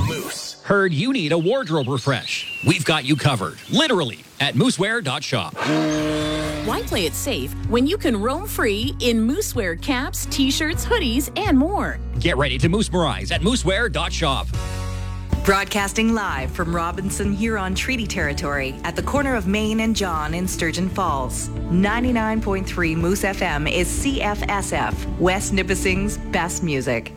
Moose. Heard you need a wardrobe refresh. We've got you covered, literally, at moosewear.shop. Why play it safe when you can roam free in Moosewear caps, t-shirts, hoodies, and more? Get ready to moosmerize at moosewear.shop. Broadcasting live from Robinson Huron Treaty Territory at the corner of Main and John in Sturgeon Falls. 99.3 Moose FM is CFSF, West Nipissing's best music.